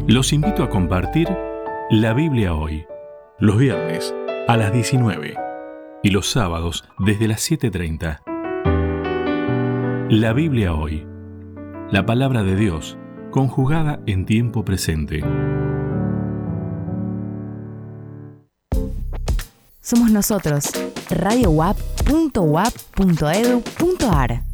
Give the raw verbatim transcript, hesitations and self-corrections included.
Los invito a compartir la Biblia hoy, los viernes a las diecinueve y los sábados desde las siete treinta. La Biblia hoy, la palabra de Dios conjugada en tiempo presente. Somos nosotros, radio u a p punto u a p punto e d u punto a r.